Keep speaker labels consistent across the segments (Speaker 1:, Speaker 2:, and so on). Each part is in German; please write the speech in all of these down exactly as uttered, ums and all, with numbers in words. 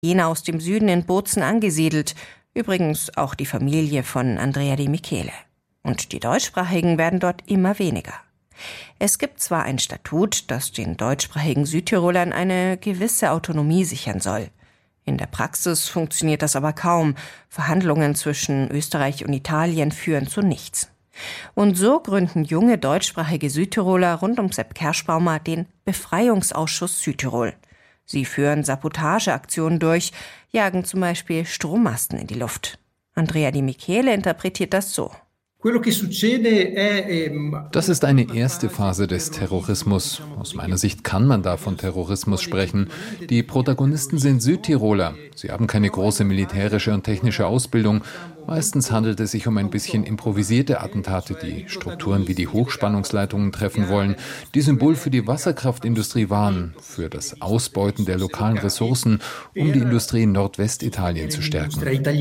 Speaker 1: Jene aus dem Süden in Bozen angesiedelt, übrigens auch die Familie von Andrea Di Michele. Und die Deutschsprachigen werden dort immer weniger. Es gibt zwar ein Statut, das den deutschsprachigen Südtirolern eine gewisse Autonomie sichern soll. In der Praxis funktioniert das aber kaum. Verhandlungen zwischen Österreich und Italien führen zu nichts. Und so gründen junge deutschsprachige Südtiroler rund um Sepp Kerschbaumer den Befreiungsausschuss Südtirol. Sie führen Sabotageaktionen durch, jagen zum Beispiel Strommasten in die Luft. Andrea Di Michele interpretiert das so.
Speaker 2: Das ist eine erste Phase des Terrorismus. Aus meiner Sicht kann man da von Terrorismus sprechen. Die Protagonisten sind Südtiroler. Sie haben keine große militärische und technische Ausbildung. Meistens handelt es sich um ein bisschen improvisierte Attentate, die Strukturen wie die Hochspannungsleitungen treffen wollen, die Symbol für die Wasserkraftindustrie waren, für das Ausbeuten der lokalen Ressourcen, um die Industrie in Nordwestitalien zu stärken.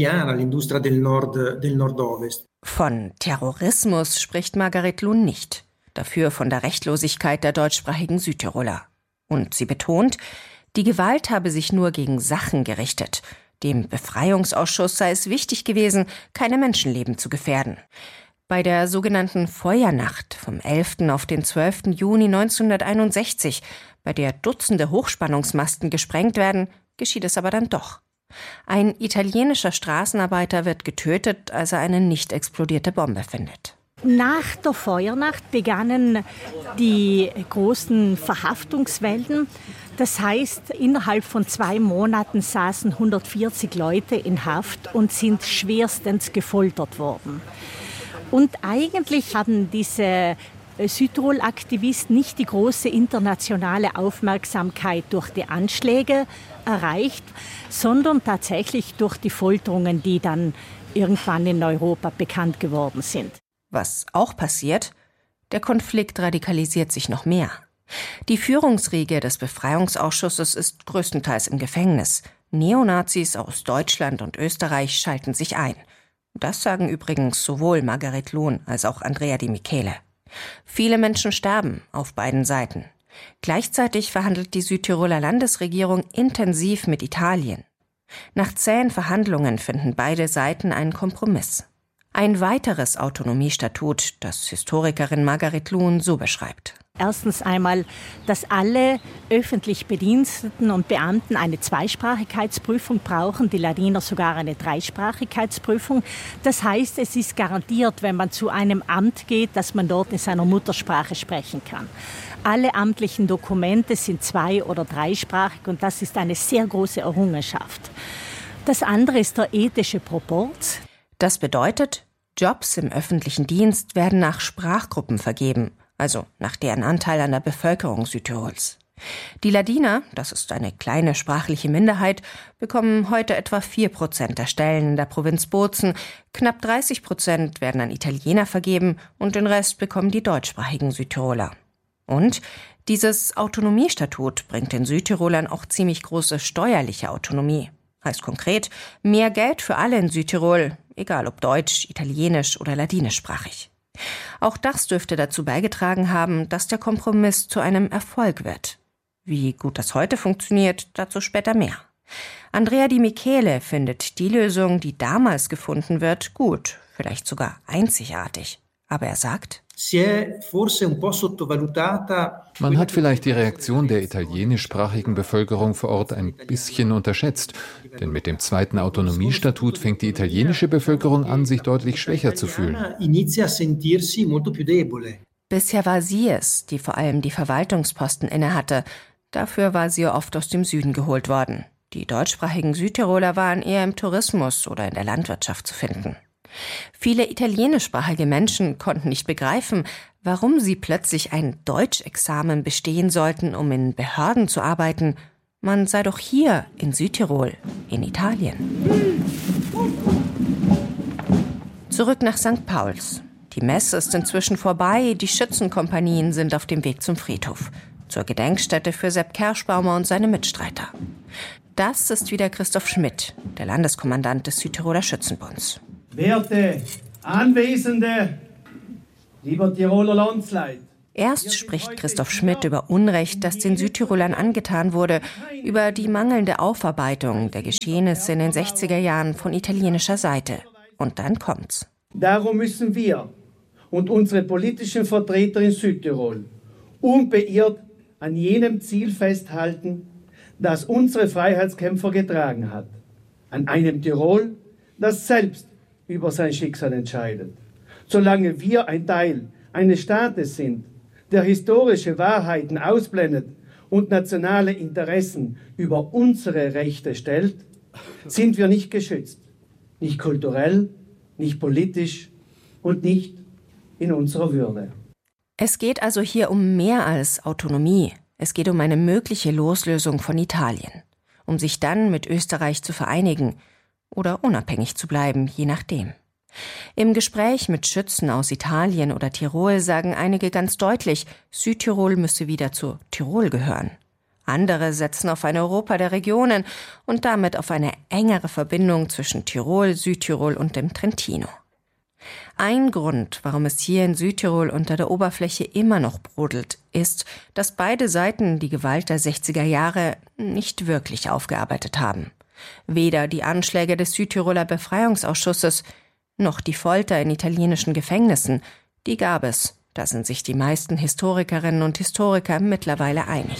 Speaker 1: Von Terrorismus spricht Margaret Luhn nicht. Dafür von der Rechtlosigkeit der deutschsprachigen Südtiroler. Und sie betont, die Gewalt habe sich nur gegen Sachen gerichtet. Dem Befreiungsausschuss sei es wichtig gewesen, keine Menschenleben zu gefährden. Bei der sogenannten Feuernacht vom elften auf den zwölften Juni neunzehnhunderteinundsechzig, bei der Dutzende Hochspannungsmasten gesprengt werden, geschieht es aber dann doch. Ein italienischer Straßenarbeiter wird getötet, als er eine nicht explodierte Bombe findet.
Speaker 3: Nach der Feuernacht begannen die großen Verhaftungswellen. Das heißt, innerhalb von zwei Monaten saßen hundertvierzig Leute in Haft und sind schwerstens gefoltert worden. Und eigentlich haben diese Südtirol-Aktivisten nicht die große internationale Aufmerksamkeit durch die Anschläge erreicht, sondern tatsächlich durch die Folterungen, die dann irgendwann in Europa bekannt geworden sind.
Speaker 1: Was auch passiert, der Konflikt radikalisiert sich noch mehr. Die Führungsriege des Befreiungsausschusses ist größtenteils im Gefängnis. Neonazis aus Deutschland und Österreich schalten sich ein. Das sagen übrigens sowohl Margaret Luhn als auch Andrea Di Michele. Viele Menschen sterben auf beiden Seiten. Gleichzeitig verhandelt die Südtiroler Landesregierung intensiv mit Italien. Nach zähen Verhandlungen finden beide Seiten einen Kompromiss. Ein weiteres Autonomiestatut, das Historikerin Margaret Luhn so beschreibt.
Speaker 3: Erstens einmal, dass alle öffentlich Bediensteten und Beamten eine Zweisprachigkeitsprüfung brauchen, die Ladiner sogar eine Dreisprachigkeitsprüfung. Das heißt, es ist garantiert, wenn man zu einem Amt geht, dass man dort in seiner Muttersprache sprechen kann. Alle amtlichen Dokumente sind zwei- oder dreisprachig und das ist eine sehr große Errungenschaft. Das andere ist der ethische Proporz.
Speaker 1: Das bedeutet, Jobs im öffentlichen Dienst werden nach Sprachgruppen vergeben, also nach deren Anteil an der Bevölkerung Südtirols. Die Ladiner, das ist eine kleine sprachliche Minderheit, bekommen heute etwa vier Prozent der Stellen in der Provinz Bozen, knapp dreißig Prozent werden an Italiener vergeben und den Rest bekommen die deutschsprachigen Südtiroler. Und dieses Autonomiestatut bringt den Südtirolern auch ziemlich große steuerliche Autonomie. Heißt konkret, mehr Geld für alle in Südtirol, egal ob deutsch, italienisch oder ladinischsprachig. Auch das dürfte dazu beigetragen haben, dass der Kompromiss zu einem Erfolg wird. Wie gut das heute funktioniert, dazu später mehr. Andrea Di Michele findet die Lösung, die damals gefunden wird, gut, vielleicht sogar einzigartig. Aber er sagt,
Speaker 2: man hat vielleicht die Reaktion der italienischsprachigen Bevölkerung vor Ort ein bisschen unterschätzt. Denn mit dem zweiten Autonomiestatut fängt die italienische Bevölkerung an, sich deutlich schwächer zu fühlen.
Speaker 1: Bisher war sie es, die vor allem die Verwaltungsposten innehatte. Dafür war sie oft aus dem Süden geholt worden. Die deutschsprachigen Südtiroler waren eher im Tourismus oder in der Landwirtschaft zu finden. Viele italienischsprachige Menschen konnten nicht begreifen, warum sie plötzlich ein Deutschexamen bestehen sollten, um in Behörden zu arbeiten. Man sei doch hier in Südtirol, in Italien. Zurück nach Sankt Pauls. Die Messe ist inzwischen vorbei, die Schützenkompanien sind auf dem Weg zum Friedhof, zur Gedenkstätte für Sepp Kerschbaumer und seine Mitstreiter. Das ist wieder Christoph Schmidt, der Landeskommandant des Südtiroler Schützenbunds.
Speaker 4: Werte Anwesende, lieber Tiroler Landsleute.
Speaker 1: Erst spricht Christoph Schmidt über Unrecht, das den Südtirolern angetan wurde, über die mangelnde Aufarbeitung der Geschehnisse in den sechziger Jahren von italienischer Seite. Und dann kommt's.
Speaker 4: Darum müssen wir und unsere politischen Vertreter in Südtirol unbeirrt an jenem Ziel festhalten, das unsere Freiheitskämpfer getragen hat. An einem Tirol, das selbst über sein Schicksal entscheidet. Solange wir ein Teil eines Staates sind, der historische Wahrheiten ausblendet und nationale Interessen über unsere Rechte stellt, sind wir nicht geschützt. Nicht kulturell, nicht politisch und nicht in unserer Würde.
Speaker 1: Es geht also hier um mehr als Autonomie. Es geht um eine mögliche Loslösung von Italien, um sich dann mit Österreich zu vereinigen oder unabhängig zu bleiben, je nachdem. Im Gespräch mit Schützen aus Italien oder Tirol sagen einige ganz deutlich, Südtirol müsse wieder zu Tirol gehören. Andere setzen auf ein Europa der Regionen und damit auf eine engere Verbindung zwischen Tirol, Südtirol und dem Trentino. Ein Grund, warum es hier in Südtirol unter der Oberfläche immer noch brodelt, ist, dass beide Seiten die Gewalt der sechziger Jahre nicht wirklich aufgearbeitet haben. Weder die Anschläge des Südtiroler Befreiungsausschusses noch die Folter in italienischen Gefängnissen, die gab es. Da sind sich die meisten Historikerinnen und Historiker mittlerweile einig.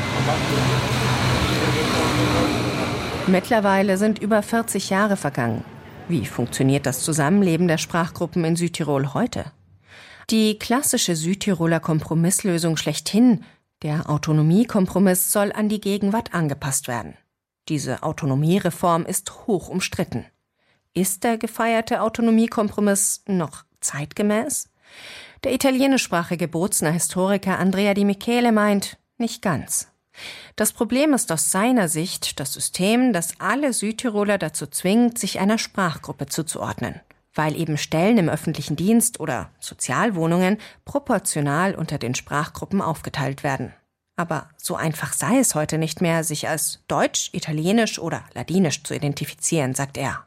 Speaker 1: Mittlerweile sind über vierzig Jahre vergangen. Wie funktioniert das Zusammenleben der Sprachgruppen in Südtirol heute? Die klassische Südtiroler Kompromisslösung schlechthin, der Autonomiekompromiss, soll an die Gegenwart angepasst werden. Diese Autonomiereform ist hoch umstritten. Ist der gefeierte Autonomiekompromiss noch zeitgemäß? Der italienischsprachige Bozner Historiker Andrea Di Michele meint, nicht ganz. Das Problem ist aus seiner Sicht das System, das alle Südtiroler dazu zwingt, sich einer Sprachgruppe zuzuordnen, weil eben Stellen im öffentlichen Dienst oder Sozialwohnungen proportional unter den Sprachgruppen aufgeteilt werden. Aber so einfach sei es heute nicht mehr, sich als Deutsch, Italienisch oder Ladinisch zu identifizieren, sagt er.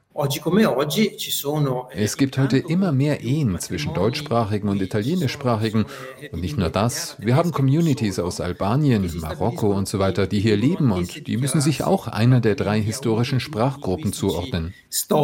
Speaker 2: Es gibt heute immer mehr Ehen zwischen Deutschsprachigen und Italienischsprachigen. Und nicht nur das, wir haben Communities aus Albanien, Marokko und so weiter, die hier leben und die müssen sich auch einer der drei historischen Sprachgruppen zuordnen.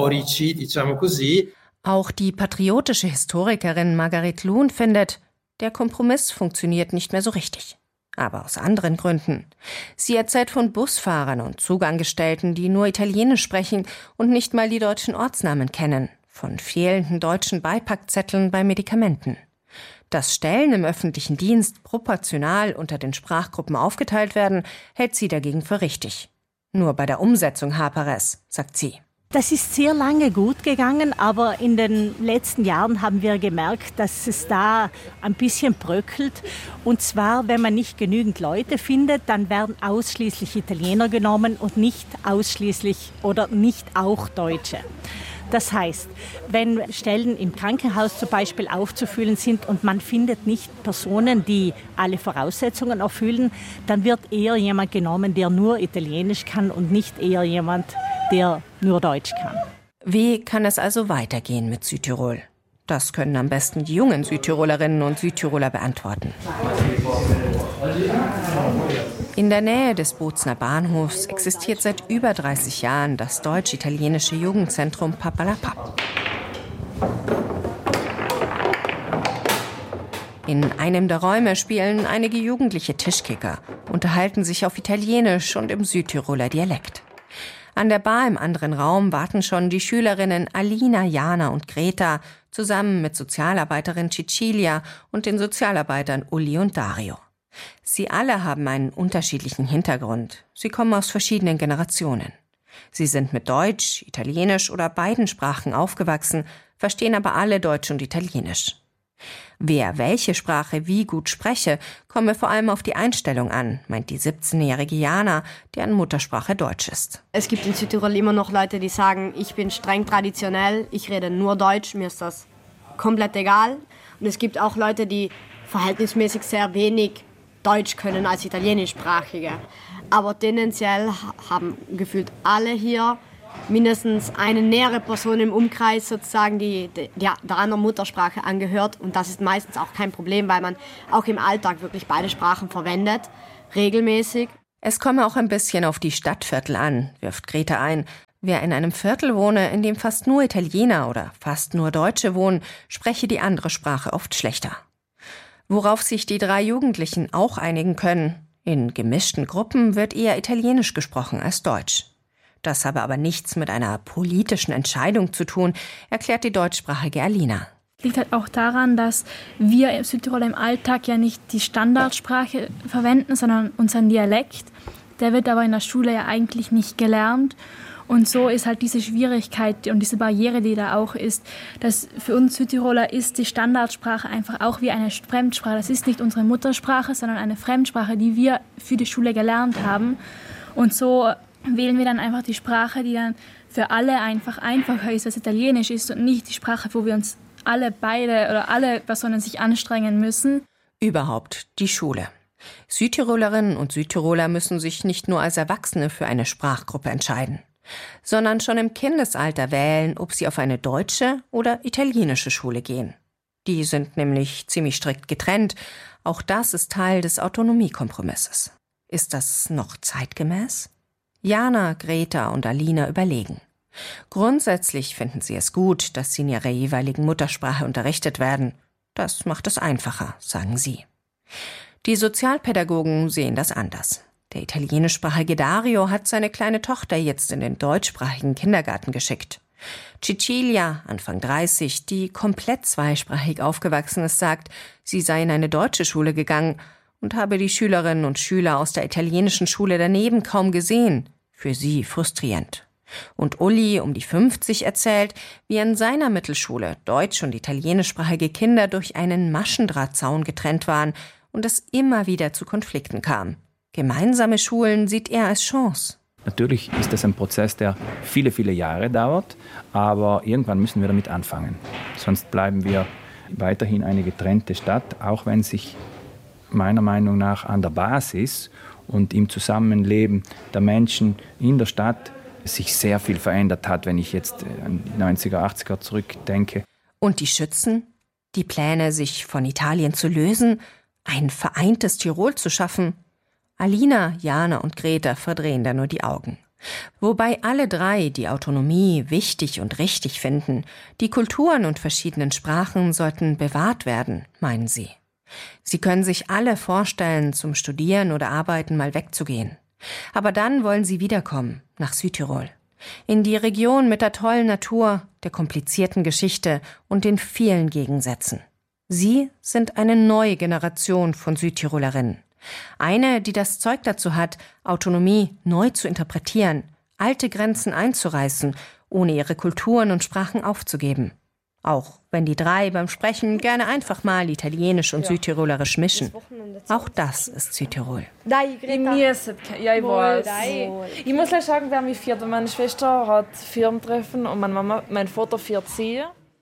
Speaker 1: Auch die patriotische Historikerin Margaret Luhn findet, der Kompromiss funktioniert nicht mehr so richtig. Aber aus anderen Gründen. Sie erzählt von Busfahrern und Zugangestellten, die nur Italienisch sprechen und nicht mal die deutschen Ortsnamen kennen, von fehlenden deutschen Beipackzetteln bei Medikamenten. Dass Stellen im öffentlichen Dienst proportional unter den Sprachgruppen aufgeteilt werden, hält sie dagegen für richtig. Nur bei der Umsetzung hapere es, sagt sie.
Speaker 3: Das ist sehr lange gut gegangen, aber in den letzten Jahren haben wir gemerkt, dass es da ein bisschen bröckelt. Und zwar, wenn man nicht genügend Leute findet, dann werden ausschließlich Italiener genommen und nicht ausschließlich oder nicht auch Deutsche. Das heißt, wenn Stellen im Krankenhaus zum Beispiel aufzufüllen sind und man findet nicht Personen, die alle Voraussetzungen erfüllen, dann wird eher jemand genommen, der nur Italienisch kann und nicht eher jemand, der nur Deutsch kann.
Speaker 1: Wie kann es also weitergehen mit Südtirol? Das können am besten die jungen Südtirolerinnen und Südtiroler beantworten. In der Nähe des Bozner Bahnhofs existiert seit über dreißig Jahren das deutsch-italienische Jugendzentrum Papalapap. In einem der Räume spielen einige Jugendliche Tischkicker, unterhalten sich auf Italienisch und im Südtiroler Dialekt. An der Bar im anderen Raum warten schon die Schülerinnen Alina, Jana und Greta zusammen mit Sozialarbeiterin Cecilia und den Sozialarbeitern Uli und Dario. Sie alle haben einen unterschiedlichen Hintergrund. Sie kommen aus verschiedenen Generationen. Sie sind mit Deutsch, Italienisch oder beiden Sprachen aufgewachsen, verstehen aber alle Deutsch und Italienisch. Wer welche Sprache wie gut spreche, komme vor allem auf die Einstellung an, meint die siebzehnjährige Jana, deren Muttersprache Deutsch ist.
Speaker 5: Es gibt in Südtirol immer noch Leute, die sagen, ich bin streng traditionell, ich rede nur Deutsch, mir ist das komplett egal. Und es gibt auch Leute, die verhältnismäßig sehr wenig Deutsch können als Italienischsprachige. Aber tendenziell haben gefühlt alle hier mindestens eine nähere Person im Umkreis sozusagen, die, die, die der anderen Muttersprache angehört. Und das ist meistens auch kein Problem, weil man auch im Alltag wirklich beide Sprachen verwendet, regelmäßig.
Speaker 1: Es komme auch ein bisschen auf die Stadtviertel an, wirft Greta ein. Wer in einem Viertel wohne, in dem fast nur Italiener oder fast nur Deutsche wohnen, spreche die andere Sprache oft schlechter. Worauf sich die drei Jugendlichen auch einigen können: in gemischten Gruppen wird eher Italienisch gesprochen als Deutsch. Das habe aber nichts mit einer politischen Entscheidung zu tun, erklärt die deutschsprachige Alina.
Speaker 6: Liegt halt auch daran, dass wir in Südtirol im Alltag ja nicht die Standardsprache verwenden, sondern unseren Dialekt. Der wird aber in der Schule ja eigentlich nicht gelernt. Und so ist halt diese Schwierigkeit und diese Barriere, die da auch ist, dass für uns Südtiroler ist die Standardsprache einfach auch wie eine Fremdsprache. Das ist nicht unsere Muttersprache, sondern eine Fremdsprache, die wir für die Schule gelernt haben. Und so wählen wir dann einfach die Sprache, die dann für alle einfach einfacher ist, als Italienisch ist, und nicht die Sprache, wo wir uns alle beide oder alle Personen sich anstrengen müssen.
Speaker 1: Überhaupt die Schule. Südtirolerinnen und Südtiroler müssen sich nicht nur als Erwachsene für eine Sprachgruppe entscheiden, sondern schon im Kindesalter wählen, ob sie auf eine deutsche oder italienische Schule gehen. Die sind nämlich ziemlich strikt getrennt. Auch das ist Teil des Autonomiekompromisses. Ist das noch zeitgemäß? Jana, Greta und Alina überlegen. Grundsätzlich finden sie es gut, dass sie in ihrer jeweiligen Muttersprache unterrichtet werden. Das macht es einfacher, sagen sie. Die Sozialpädagogen sehen das anders. Der italienischsprachige Dario hat seine kleine Tochter jetzt in den deutschsprachigen Kindergarten geschickt. Cecilia, Anfang dreißig, die komplett zweisprachig aufgewachsen ist, sagt, sie sei in eine deutsche Schule gegangen und habe die Schülerinnen und Schüler aus der italienischen Schule daneben kaum gesehen. Für sie frustrierend. Und Uli, um die fünfzig, erzählt, wie in seiner Mittelschule deutsch- und italienischsprachige Kinder durch einen Maschendrahtzaun getrennt waren und es immer wieder zu Konflikten kam. Gemeinsame Schulen sieht er als Chance.
Speaker 7: Natürlich ist das ein Prozess, der viele, viele Jahre dauert, aber irgendwann müssen wir damit anfangen. Sonst bleiben wir weiterhin eine getrennte Stadt, auch wenn sich meiner Meinung nach an der Basis und im Zusammenleben der Menschen in der Stadt sich sehr viel verändert hat, wenn ich jetzt an die neunziger, achtziger zurückdenke.
Speaker 1: Und die Schützen? Die Pläne, sich von Italien zu lösen, ein vereintes Tirol zu schaffen? Alina, Jana und Greta verdrehen da nur die Augen. Wobei alle drei die Autonomie wichtig und richtig finden. Die Kulturen und verschiedenen Sprachen sollten bewahrt werden, meinen sie. Sie können sich alle vorstellen, zum Studieren oder Arbeiten mal wegzugehen. Aber dann wollen sie wiederkommen, nach Südtirol. In die Region mit der tollen Natur, der komplizierten Geschichte und den vielen Gegensätzen. Sie sind eine neue Generation von Südtirolerinnen. Eine, die das Zeug dazu hat, Autonomie neu zu interpretieren, alte Grenzen einzureißen, ohne ihre Kulturen und Sprachen aufzugeben. Auch wenn die drei beim Sprechen gerne einfach mal Italienisch und Südtirolerisch mischen. Auch das ist Südtirol.
Speaker 8: Ich muss, ja, ich weiß. Ich muss gleich sagen, wer mich viert. Meine Schwester hat Firmentreffen und meine Mama, mein Vater viert sie.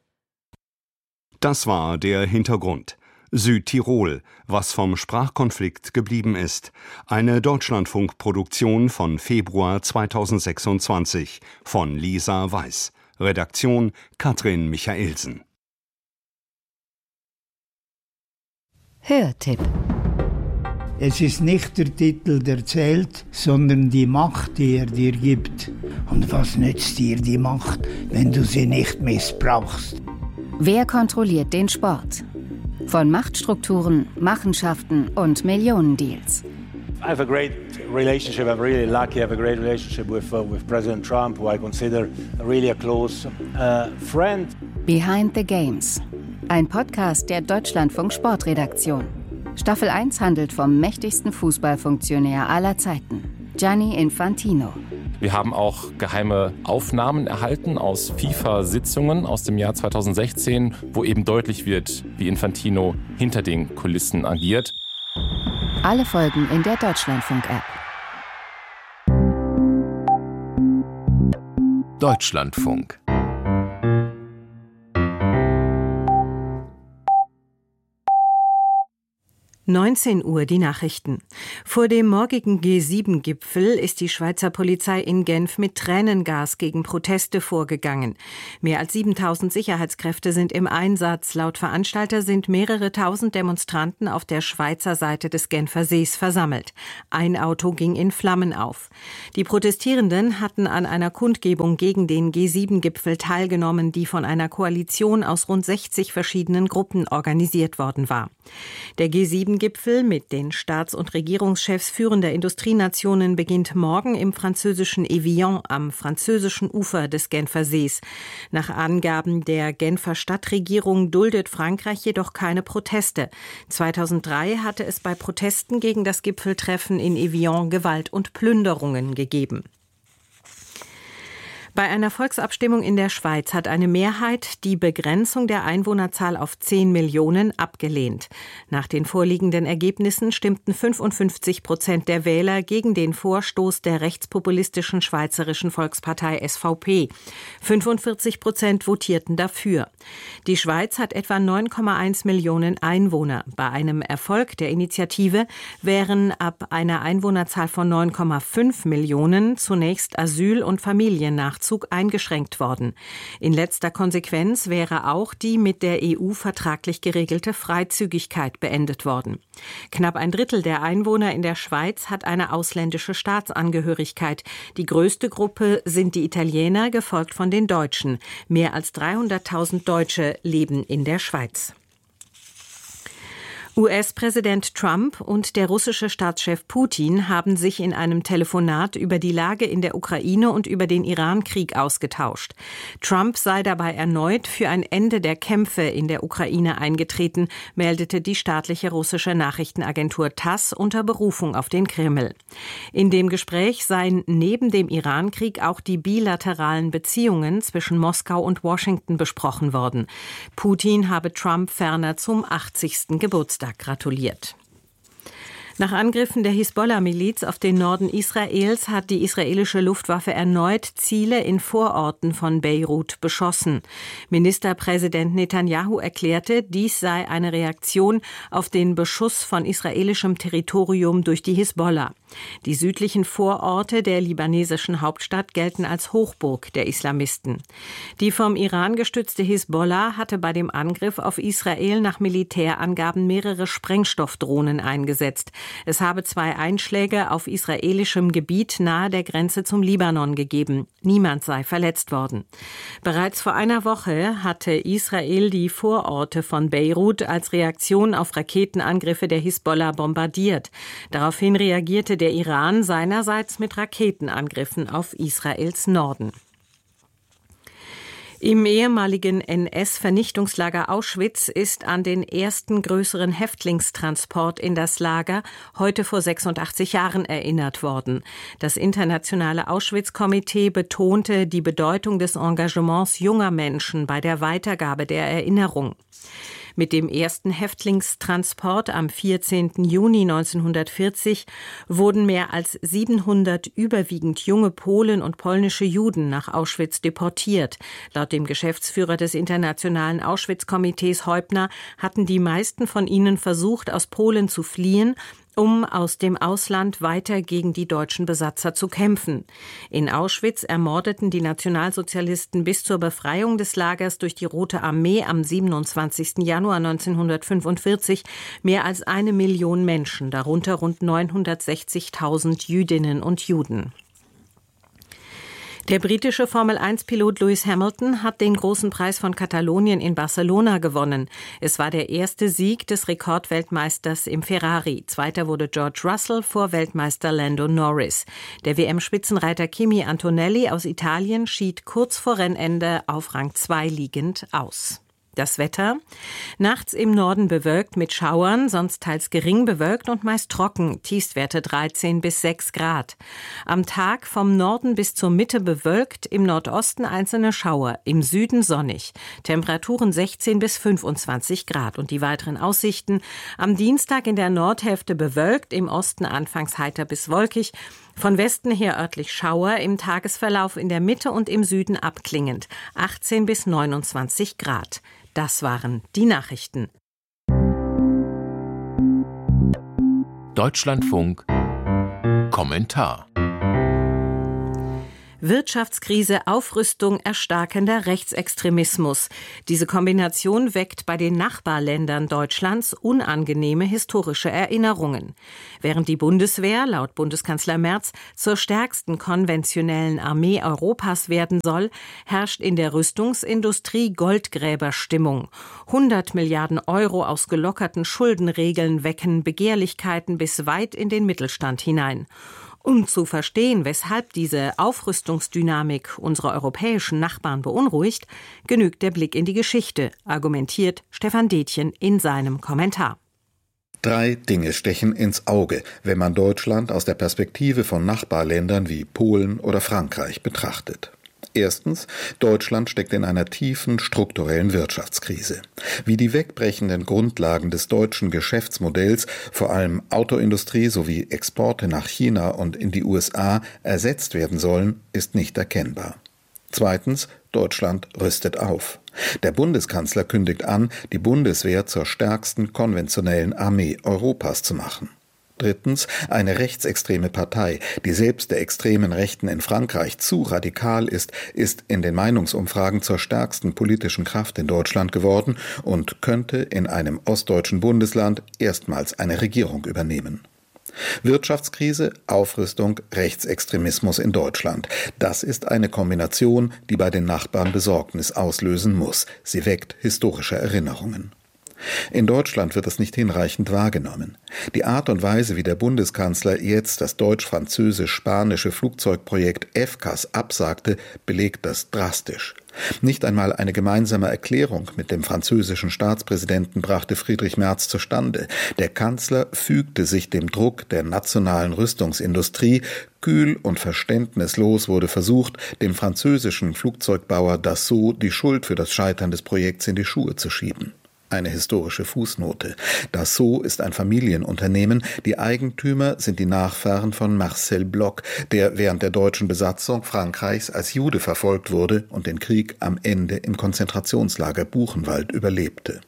Speaker 9: Das war der Hintergrund. Südtirol, was vom Sprachkonflikt geblieben ist. Eine Deutschlandfunk-Produktion von Februar zweitausendsechsundzwanzig von Lisa Weiß. Redaktion Katrin Michaelsen.
Speaker 10: Hörtipp.
Speaker 11: Es ist nicht der Titel, der zählt, sondern die Macht, die er dir gibt. Und was nützt dir die Macht, wenn du sie nicht missbrauchst?
Speaker 10: Wer kontrolliert den Sport? Von Machtstrukturen, Machenschaften und Millionendeals.
Speaker 12: I have a great relationship. I'm really lucky. I have a great relationship with uh, with President Trump, who I consider really a close uh, friend.
Speaker 10: Behind the Games. Ein Podcast der Deutschlandfunk Sportredaktion. Staffel eins handelt vom mächtigsten Fußballfunktionär aller Zeiten, Gianni Infantino.
Speaker 13: Wir haben auch geheime Aufnahmen erhalten aus FIFA-Sitzungen aus dem Jahr zweitausendsechzehn, wo eben deutlich wird, wie Infantino hinter den Kulissen agiert.
Speaker 10: Alle Folgen in der Deutschlandfunk-App.
Speaker 14: Deutschlandfunk. neunzehn Uhr die Nachrichten. Vor dem morgigen G sieben Gipfel ist die Schweizer Polizei in Genf mit Tränengas gegen Proteste vorgegangen. Mehr als siebentausend Sicherheitskräfte sind im Einsatz. Laut Veranstalter sind mehrere tausend Demonstranten auf der Schweizer Seite des Genfer Sees versammelt. Ein Auto ging in Flammen auf. Die Protestierenden hatten an einer Kundgebung gegen den G sieben Gipfel teilgenommen, die von einer Koalition aus rund sechzig verschiedenen Gruppen organisiert worden war. Der G sieben Gipfel mit den Staats- und Regierungschefs führender Industrienationen beginnt morgen im französischen Evian am französischen Ufer des Genfer Sees. Nach Angaben der Genfer Stadtregierung duldet Frankreich jedoch keine Proteste. zweitausenddrei hatte es bei Protesten gegen das Gipfeltreffen in Evian Gewalt und Plünderungen gegeben. Bei einer Volksabstimmung in der Schweiz hat eine Mehrheit die Begrenzung der Einwohnerzahl auf zehn Millionen abgelehnt. Nach den vorliegenden Ergebnissen stimmten fünfundfünfzig Prozent der Wähler gegen den Vorstoß der rechtspopulistischen Schweizerischen Volkspartei S V P. fünfundvierzig Prozent votierten dafür. Die Schweiz hat etwa neun Komma eins Millionen Einwohner. Bei einem Erfolg der Initiative wären ab einer Einwohnerzahl von neun Komma fünf Millionen zunächst Asyl- und Familiennachzug eingeschränkt worden. In letzter Konsequenz wäre auch die mit der E U vertraglich geregelte Freizügigkeit beendet worden. Knapp ein Drittel der Einwohner in der Schweiz hat eine ausländische Staatsangehörigkeit. Die größte Gruppe sind die Italiener, gefolgt von den Deutschen. Mehr als dreihunderttausend Deutsche leben in der Schweiz. U S-Präsident Trump und der russische Staatschef Putin haben sich in einem Telefonat über die Lage in der Ukraine und über den Iran-Krieg ausgetauscht. Trump sei dabei erneut für ein Ende der Kämpfe in der Ukraine eingetreten, meldete die staatliche russische Nachrichtenagentur TASS unter Berufung auf den Kreml. In dem Gespräch seien neben dem Iran-Krieg auch die bilateralen Beziehungen zwischen Moskau und Washington besprochen worden. Putin habe Trump ferner zum achtzigsten Geburtstag gratuliert. Nach Angriffen der Hisbollah-Miliz auf den Norden Israels hat die israelische Luftwaffe erneut Ziele in Vororten von Beirut beschossen. Ministerpräsident Netanyahu erklärte, dies sei eine Reaktion auf den Beschuss von israelischem Territorium durch die Hisbollah. Die südlichen Vororte der libanesischen Hauptstadt gelten als Hochburg der Islamisten. Die vom Iran gestützte Hisbollah hatte bei dem Angriff auf Israel nach Militärangaben mehrere Sprengstoffdrohnen eingesetzt. Es habe zwei Einschläge auf israelischem Gebiet nahe der Grenze zum Libanon gegeben. Niemand sei verletzt worden. Bereits vor einer Woche hatte Israel die Vororte von Beirut als Reaktion auf Raketenangriffe der Hisbollah bombardiert. Daraufhin reagierte der Iran seinerseits mit Raketenangriffen auf Israels Norden. Im ehemaligen N S-Vernichtungslager Auschwitz ist an den ersten größeren Häftlingstransport in das Lager heute vor sechsundachtzig Jahren erinnert worden. Das internationale Auschwitz-Komitee betonte die Bedeutung des Engagements junger Menschen bei der Weitergabe der Erinnerung. Mit dem ersten Häftlingstransport am vierzehnten Juni neunzehnhundertvierzig wurden mehr als siebenhundert überwiegend junge Polen und polnische Juden nach Auschwitz deportiert. Laut dem Geschäftsführer des Internationalen Auschwitz-Komitees Heubner hatten die meisten von ihnen versucht, aus Polen zu fliehen, um aus dem Ausland weiter gegen die deutschen Besatzer zu kämpfen. In Auschwitz ermordeten die Nationalsozialisten bis zur Befreiung des Lagers durch die Rote Armee am siebenundzwanzigsten Januar neunzehnhundertfünfundvierzig mehr als eine Million Menschen, darunter rund neunhundertsechzigtausend Jüdinnen und Juden. Der britische Formel eins Pilot Lewis Hamilton hat den großen Preis von Katalonien in Barcelona gewonnen. Es war der erste Sieg des Rekordweltmeisters im Ferrari. Zweiter wurde George Russell vor Weltmeister Lando Norris. Der W M-Spitzenreiter Kimi Antonelli aus Italien schied kurz vor Rennende auf Rang zwei liegend aus. Das Wetter: nachts im Norden bewölkt mit Schauern, sonst teils gering bewölkt und meist trocken, Tiefstwerte dreizehn bis sechs Grad. Am Tag vom Norden bis zur Mitte bewölkt, im Nordosten einzelne Schauer, im Süden sonnig. Temperaturen sechzehn bis fünfundzwanzig Grad. Und die weiteren Aussichten: am Dienstag in der Nordhälfte bewölkt, im Osten anfangs heiter bis wolkig, von Westen her örtlich Schauer, im Tagesverlauf in der Mitte und im Süden abklingend, achtzehn bis neunundzwanzig Grad. Das waren die Nachrichten.
Speaker 15: Deutschlandfunk Kommentar.
Speaker 14: Wirtschaftskrise, Aufrüstung, erstarkender Rechtsextremismus. Diese Kombination weckt bei den Nachbarländern Deutschlands unangenehme historische Erinnerungen. Während die Bundeswehr, laut Bundeskanzler Merz, zur stärksten konventionellen Armee Europas werden soll, herrscht in der Rüstungsindustrie Goldgräberstimmung. hundert Milliarden Euro aus gelockerten Schuldenregeln wecken Begehrlichkeiten bis weit in den Mittelstand hinein. Um zu verstehen, weshalb diese Aufrüstungsdynamik unsere europäischen Nachbarn beunruhigt, genügt der Blick in die Geschichte, argumentiert Stefan Detjen in seinem Kommentar.
Speaker 16: Drei Dinge stechen ins Auge, wenn man Deutschland aus der Perspektive von Nachbarländern wie Polen oder Frankreich betrachtet. Erstens, Deutschland steckt in einer tiefen strukturellen Wirtschaftskrise. Wie die wegbrechenden Grundlagen des deutschen Geschäftsmodells, vor allem Autoindustrie sowie Exporte nach China und in die U S A, ersetzt werden sollen, ist nicht erkennbar. Zweitens, Deutschland rüstet auf. Der Bundeskanzler kündigt an, die Bundeswehr zur stärksten konventionellen Armee Europas zu machen. Drittens, eine rechtsextreme Partei, die selbst der extremen Rechten in Frankreich zu radikal ist, ist in den Meinungsumfragen zur stärksten politischen Kraft in Deutschland geworden und könnte in einem ostdeutschen Bundesland erstmals eine Regierung übernehmen. Wirtschaftskrise, Aufrüstung, Rechtsextremismus in Deutschland. Das ist eine Kombination, die bei den Nachbarn Besorgnis auslösen muss. Sie weckt historische Erinnerungen. In Deutschland wird es nicht hinreichend wahrgenommen. Die Art und Weise, wie der Bundeskanzler jetzt das deutsch-französisch-spanische Flugzeugprojekt F C A S absagte, belegt das drastisch. Nicht einmal eine gemeinsame Erklärung mit dem französischen Staatspräsidenten brachte Friedrich Merz zustande. Der Kanzler fügte sich dem Druck der nationalen Rüstungsindustrie. Kühl und verständnislos wurde versucht, dem französischen Flugzeugbauer Dassault die Schuld für das Scheitern des Projekts in die Schuhe zu schieben. Eine historische Fußnote. Dassault ist ein Familienunternehmen. Die Eigentümer sind die Nachfahren von Marcel Bloch, der während der deutschen Besatzung Frankreichs als Jude verfolgt wurde und den Krieg am Ende im Konzentrationslager Buchenwald überlebte.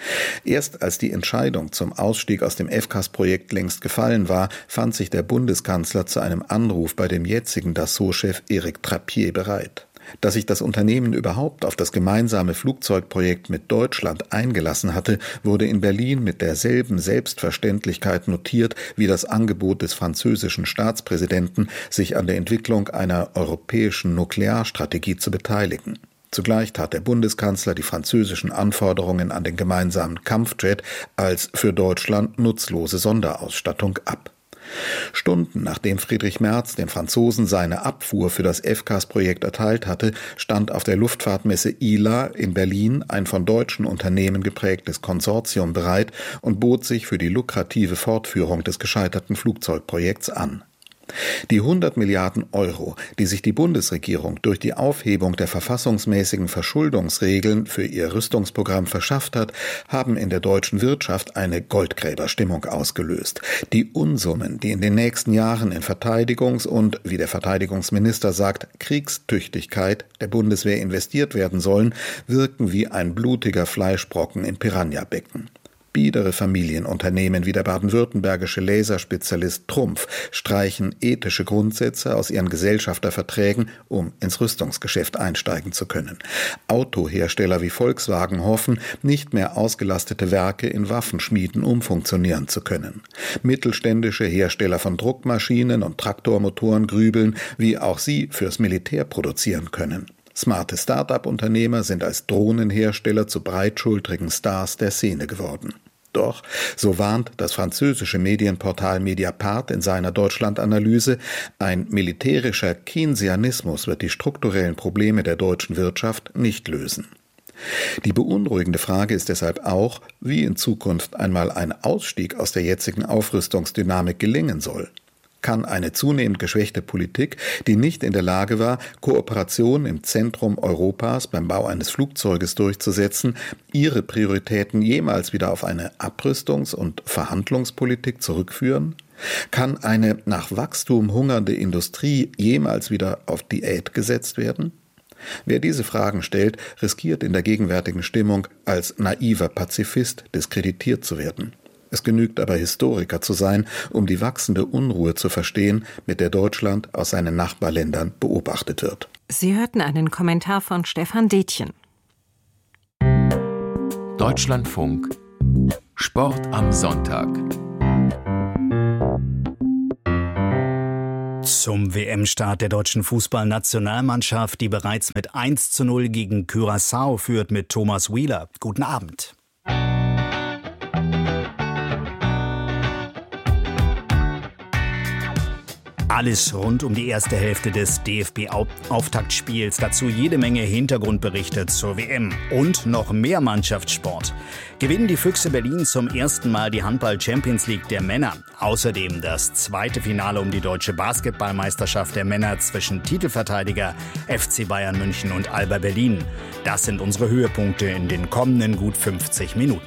Speaker 16: Erst als die Entscheidung zum Ausstieg aus dem F C A S-Projekt längst gefallen war, fand sich der Bundeskanzler zu einem Anruf bei dem jetzigen Dassault-Chef Éric Trappier bereit. Dass sich das Unternehmen überhaupt auf das gemeinsame Flugzeugprojekt mit Deutschland eingelassen hatte, wurde in Berlin mit derselben Selbstverständlichkeit notiert wie das Angebot des französischen Staatspräsidenten, sich an der Entwicklung einer europäischen Nuklearstrategie zu beteiligen. Zugleich tat der Bundeskanzler die französischen Anforderungen an den gemeinsamen Kampfjet als für Deutschland nutzlose Sonderausstattung ab. Stunden nachdem Friedrich Merz den Franzosen seine Abfuhr für das F C A S-Projekt erteilt hatte, stand auf der Luftfahrtmesse I L A in Berlin ein von deutschen Unternehmen geprägtes Konsortium bereit und bot sich für die lukrative Fortführung des gescheiterten Flugzeugprojekts an. Die hundert Milliarden Euro, die sich die Bundesregierung durch die Aufhebung der verfassungsmäßigen Verschuldungsregeln für ihr Rüstungsprogramm verschafft hat, haben in der deutschen Wirtschaft eine Goldgräberstimmung ausgelöst. Die Unsummen, die in den nächsten Jahren in Verteidigungs- und, wie der Verteidigungsminister sagt, Kriegstüchtigkeit der Bundeswehr investiert werden sollen, wirken wie ein blutiger Fleischbrocken im Piranha-Becken. Biedere Familienunternehmen wie der baden-württembergische Laserspezialist Trumpf streichen ethische Grundsätze aus ihren Gesellschafterverträgen, um ins Rüstungsgeschäft einsteigen zu können. Autohersteller wie Volkswagen hoffen, nicht mehr ausgelastete Werke in Waffenschmieden umfunktionieren zu können. Mittelständische Hersteller von Druckmaschinen und Traktormotoren grübeln, wie auch sie fürs Militär produzieren können. Smarte Start-up-Unternehmer sind als Drohnenhersteller zu breitschultrigen Stars der Szene geworden. Doch, so warnt das französische Medienportal Mediapart in seiner Deutschland-Analyse, ein militärischer Keynesianismus wird die strukturellen Probleme der deutschen Wirtschaft nicht lösen. Die beunruhigende Frage ist deshalb auch, wie in Zukunft einmal ein Ausstieg aus der jetzigen Aufrüstungsdynamik gelingen soll. Kann eine zunehmend geschwächte Politik, die nicht in der Lage war, Kooperation im Zentrum Europas beim Bau eines Flugzeuges durchzusetzen, ihre Prioritäten jemals wieder auf eine Abrüstungs- und Verhandlungspolitik zurückführen? Kann eine nach Wachstum hungernde Industrie jemals wieder auf Diät gesetzt werden? Wer diese Fragen stellt, riskiert in der gegenwärtigen Stimmung als naiver Pazifist diskreditiert zu werden. Es genügt aber, Historiker zu sein, um die wachsende Unruhe zu verstehen, mit der Deutschland aus seinen Nachbarländern beobachtet wird.
Speaker 14: Sie hörten einen Kommentar von Stefan Detjen.
Speaker 15: Deutschlandfunk Sport am Sonntag.
Speaker 17: Zum W M-Start der deutschen Fußballnationalmannschaft, die bereits mit eins zu null gegen Curaçao führt, mit Thomas Wheeler. Guten Abend. Alles rund um die erste Hälfte des D F B-Auftaktspiels. Dazu jede Menge Hintergrundberichte zur W M und noch mehr Mannschaftssport. Gewinnen die Füchse Berlin zum ersten Mal die Handball-Champions League der Männer. Außerdem das zweite Finale um die deutsche Basketballmeisterschaft der Männer zwischen Titelverteidiger F C Bayern München und Alba Berlin. Das sind unsere Höhepunkte in den kommenden gut fünfzig Minuten.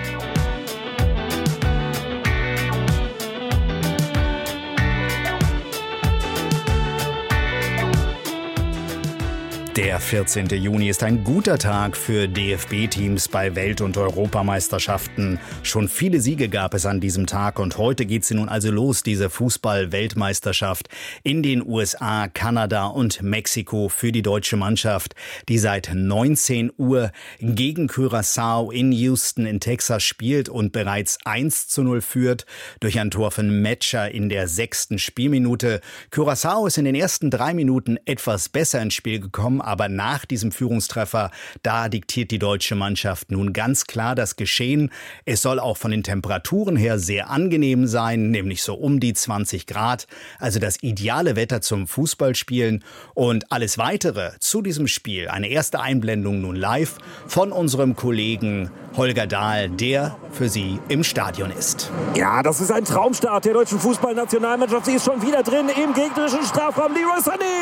Speaker 17: Der vierzehnte Juni ist ein guter Tag für D F B-Teams bei Welt- und Europameisterschaften. Schon viele Siege gab es an diesem Tag und heute geht sie nun also los, diese Fußball-Weltmeisterschaft in den U S A, Kanada und Mexiko für die deutsche Mannschaft, die seit neunzehn Uhr gegen Curaçao in Houston in Texas spielt und bereits eins zu null führt durch ein Tor von Metscher in der sechsten Spielminute. Curaçao ist in den ersten drei Minuten etwas besser ins Spiel gekommen, aber nach diesem Führungstreffer, da diktiert die deutsche Mannschaft nun ganz klar das Geschehen. Es soll auch von den Temperaturen her sehr angenehm sein, nämlich so um die zwanzig Grad. Also das ideale Wetter zum Fußballspielen. Und alles Weitere zu diesem Spiel, eine erste Einblendung nun live von unserem Kollegen Holger Dahl, der für Sie im Stadion ist.
Speaker 18: Ja, das ist ein Traumstart der deutschen Fußballnationalmannschaft. Sie ist schon wieder drin im gegnerischen Strafraum. Leroy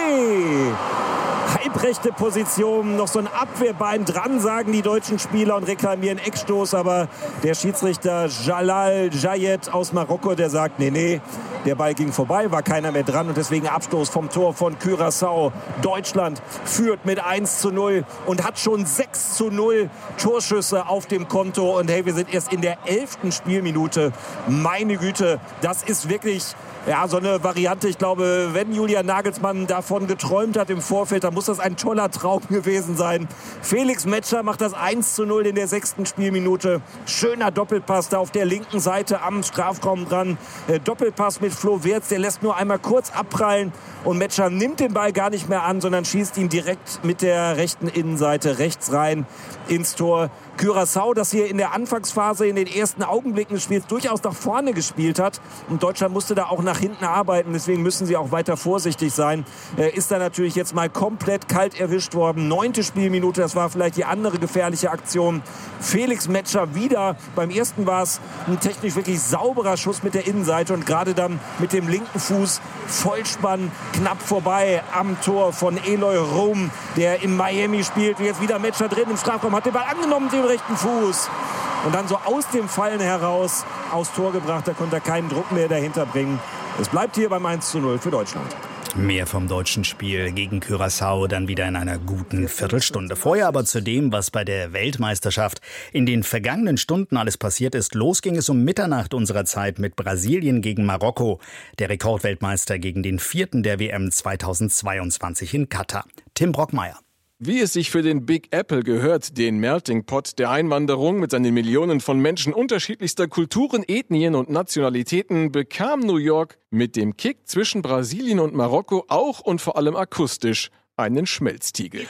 Speaker 18: Sané! Halbrechte Position, noch so ein Abwehrbein dran, sagen die deutschen Spieler und reklamieren Eckstoß. Aber der Schiedsrichter Jalal Jayed aus Marokko, der sagt, nee, nee, der Ball ging vorbei, war keiner mehr dran und deswegen Abstoß vom Tor von Curaçao. Deutschland führt mit eins zu null und hat schon sechs zu null Torschüsse auf dem Konto. Und hey, wir sind erst in der elften Spielminute. Meine Güte, das ist wirklich... Ja, so eine Variante, ich glaube, wenn Julian Nagelsmann davon geträumt hat im Vorfeld, dann muss das ein toller Traum gewesen sein. Felix Metscher macht das eins zu null in der sechsten Spielminute. Schöner Doppelpass da auf der linken Seite am Strafraum dran. Äh, Doppelpass mit Flo Wirtz, der lässt nur einmal kurz abprallen und Metscher nimmt den Ball gar nicht mehr an, sondern schießt ihn direkt mit der rechten Innenseite rechts rein ins Tor. Curaçao, das hier in der Anfangsphase, in den ersten Augenblicken des Spiels durchaus nach vorne gespielt hat. Und Deutschland musste da auch nach hinten arbeiten. Deswegen müssen sie auch weiter vorsichtig sein. Äh, ist da natürlich jetzt mal komplett kalt erwischt worden. Neunte Spielminute, das war vielleicht die andere gefährliche Aktion. Felix Metscher wieder. Beim ersten war es ein technisch wirklich sauberer Schuss mit der Innenseite. Und gerade dann mit dem linken Fuß Vollspann knapp vorbei am Tor von Eloy Room, der in Miami spielt. Und jetzt wieder Metscher drin im Strafraum, hat den Ball angenommen mit dem rechten Fuß. Und dann so aus dem Fallen heraus aufs Tor gebracht. Da konnte er keinen Druck mehr dahinter bringen. Es bleibt hier beim eins zu null für Deutschland.
Speaker 17: Mehr vom deutschen Spiel gegen Curaçao dann wieder in einer guten Viertelstunde. Vorher aber zu dem, was bei der Weltmeisterschaft in den vergangenen Stunden alles passiert ist. Los ging es um Mitternacht unserer Zeit mit Brasilien gegen Marokko. Der Rekordweltmeister gegen den vierten der W M zweitausendzweiundzwanzig in Katar. Tim Brockmeier.
Speaker 19: Wie es sich für den Big Apple gehört, den Melting Pot der Einwanderung mit seinen Millionen von Menschen unterschiedlichster Kulturen, Ethnien und Nationalitäten, bekam New York mit dem Kick zwischen Brasilien und Marokko auch und vor allem akustisch einen Schmelztiegel.